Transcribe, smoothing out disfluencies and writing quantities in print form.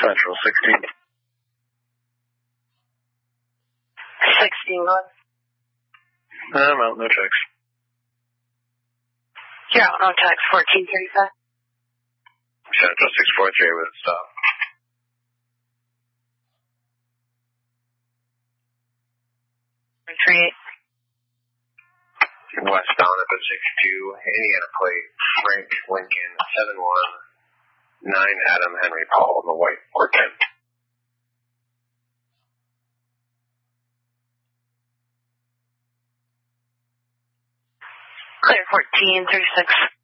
Central 16. 16 1. I'm out, no checks. You're out, no text, 1435. Central 643 with a stop. Create. Westbound up at 62, Indiana plate, Frank Lincoln, 719 Adam Henry Paul on the white 410. Clear 1436.